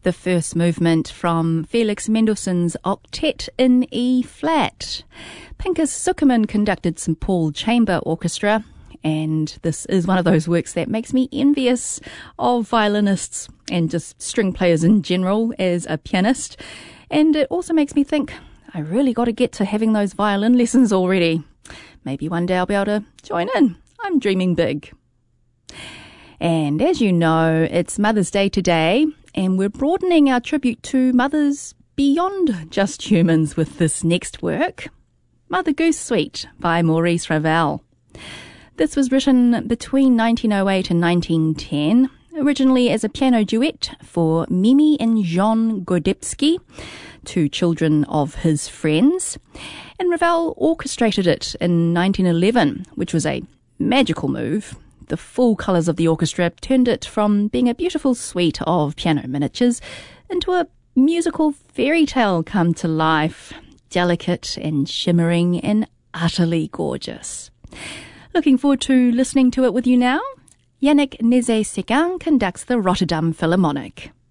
the first movement from Felix Mendelssohn's Octet in E-flat. Pinkas Zukerman conducted St. Paul Chamber Orchestra, and this is one of those works that makes me envious of violinists and just string players in general as a pianist. And it also makes me think, I really got to get to having those violin lessons already. Maybe one day I'll be able to join in. I'm dreaming big. And as you know, it's Mother's Day today, and we're broadening our tribute to mothers beyond just humans with this next work, Mother Goose Suite by Maurice Ravel. This was written between 1908 and 1910, originally as a piano duet for Mimi and Jean Godebski, two children of his friends, and Ravel orchestrated it in 1911, which was a magical move. The full colours of the orchestra turned it from being a beautiful suite of piano miniatures into a musical fairy tale come to life, delicate and shimmering and utterly gorgeous. Looking forward to listening to it with you now. Yannick Nézet-Séguin conducts the Rotterdam Philharmonic.